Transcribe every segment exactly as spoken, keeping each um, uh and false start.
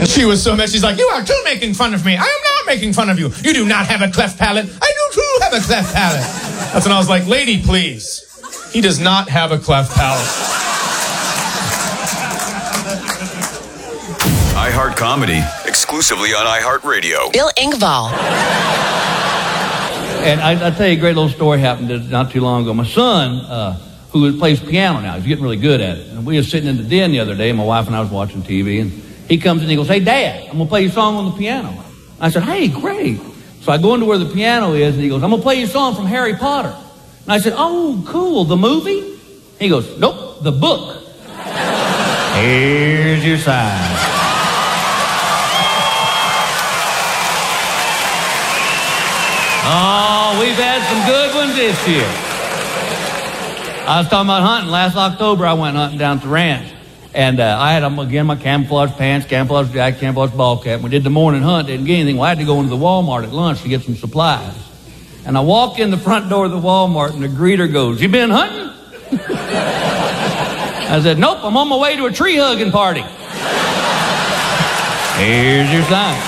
She was so mad. She's like, you are too making fun of me. I am not making fun of you. You do not have a cleft palate. I do too have a cleft palate. That's when I was like, lady, please. He does not have a cleft palate. iHeart Comedy, exclusively on iHeartRadio. Bill Engvall. And I, I'll tell you a great little story happened not too long ago. My son, uh, who plays piano now, he's getting really good at it. And we were sitting in the den the other day, my wife and I was watching T V, and he comes in and he goes, hey, Dad, I'm going to play you a song on the piano. I said, hey, great. So I go into where the piano is, and he goes, I'm going to play you a song from Harry Potter. And I said, oh, cool, the movie? He goes, nope, the book. Here's your sign. Oh, we've had some good ones this year. I was talking about hunting. Last October, I went hunting down at the ranch. And uh, I had, um, again, my camouflage pants, camouflage jacket, camouflage ball cap. We did the morning hunt, didn't get anything. Well, I had to go into the Walmart at lunch to get some supplies. And I walk in the front door of the Walmart, and the greeter goes, you been hunting? I said, nope, I'm on my way to a tree hugging party. Here's your sign.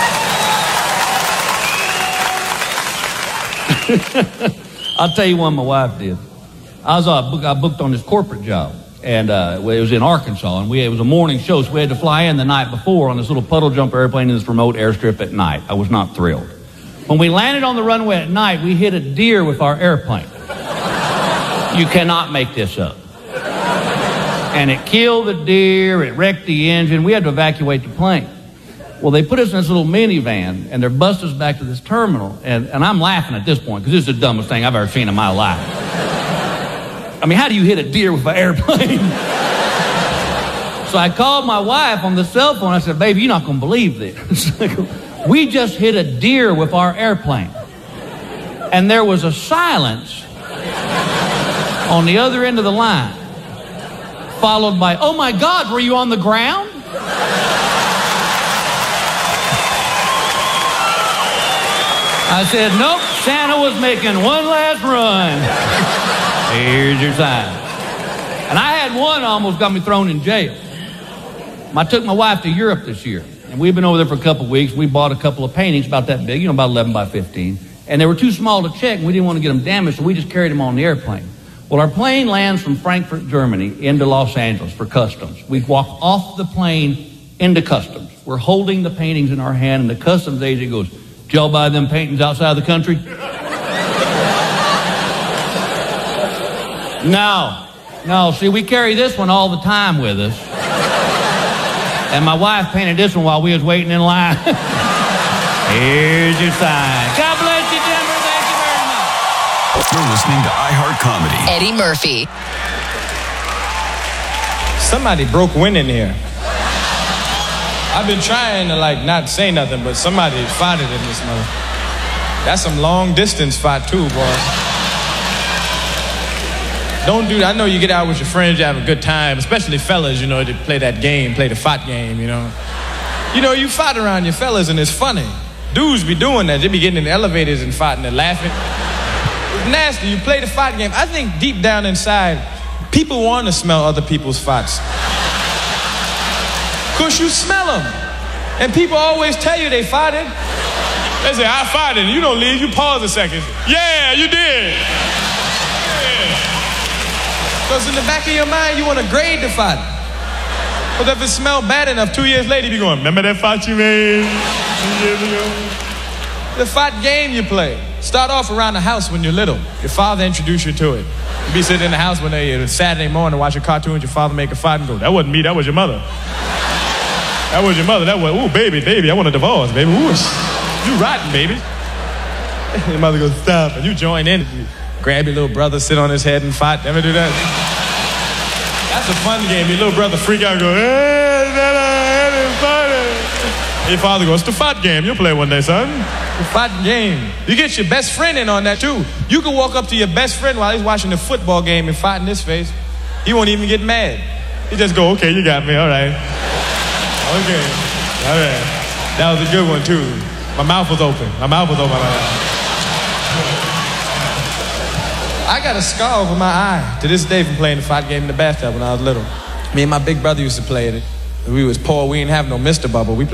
I'll tell you one my wife did. I was uh, book, I booked on this corporate job, and uh, it was in Arkansas, and we it was a morning show, so we had to fly in the night before on this little puddle jumper airplane in this remote airstrip at night. I was not thrilled. When we landed on the runway at night, we hit a deer with our airplane. You cannot make this up. And it killed the deer, it wrecked the engine. We had to evacuate the plane. Well, they put us in this little minivan, and they're busting us back to this terminal. And, and I'm laughing at this point, because this is the dumbest thing I've ever seen in my life. I mean, how do you hit a deer with an airplane? So I called my wife on the cell phone. I said, baby, you're not going to believe this. We just hit a deer with our airplane. And there was a silence on the other end of the line, followed by, oh my God, were you on the ground? I said, nope, Santa was making one last run. Here's your sign. And I had one almost got me thrown in jail. I took my wife to Europe this year, and we've been over there for a couple of weeks. We bought a couple of paintings about that big, you know, about eleven by fifteen. And they were too small to check, and we didn't want to get them damaged, so we just carried them on the airplane. Well, our plane lands from Frankfurt, Germany, into Los Angeles for customs. We walk off the plane into customs. We're holding the paintings in our hand, and the customs agent goes, did y'all buy them paintings outside of the country? No. No, see, we carry this one all the time with us. And my wife painted this one while we was waiting in line. Here's your sign. God bless you, Denver. Thank you very much. You're listening to iHeart Comedy. Eddie Murphy. Somebody broke wind in here. I've been trying to, like, not say nothing, but somebody farted in this mother. That's some long distance fart, too, boy. Don't do that. I know you get out with your friends, you have a good time, especially fellas, you know, to play that game, play the fart game, you know. You know, you fart around your fellas, and it's funny. Dudes be doing that. They be getting in the elevators and farting and laughing. It's nasty. You play the fart game. I think deep down inside, people want to smell other people's farts. Because you smell them. And people always tell you they farted. They say, I farted. And you don't leave. You pause a second. Yeah, you did. Because in the back of your mind, you want to grade the fart. But if it smelled bad enough, two years later, you be going, remember that fart you made two years ago? The fart game you play. Start off around the house when you're little. Your father introduced you to it. You be sitting in the house one day, it's Saturday morning, watching cartoons, your father make a fart and go, that wasn't me, that was your mother. That was your mother. That was, ooh, baby, baby, I want a divorce, baby. Ooh, you rotten, baby. Your mother goes, stop, and you join in. You grab your little brother, sit on his head and fight. Ever do that? That's a fun game. Your little brother freak out and go, hey, your father goes, it's the fight game. You'll play one day, son. The fight game. You get your best friend in on that, too. You can walk up to your best friend while he's watching the football game and fight in his face. He won't even get mad. He just go, okay, you got me, all right. Okay, all right. That was a good one, too. My mouth was open. My mouth was open. I got a scar over my eye to this day from playing the fight game in the bathtub when I was little. Me and my big brother used to play it. We was poor. We didn't have no Mister Bubble. We played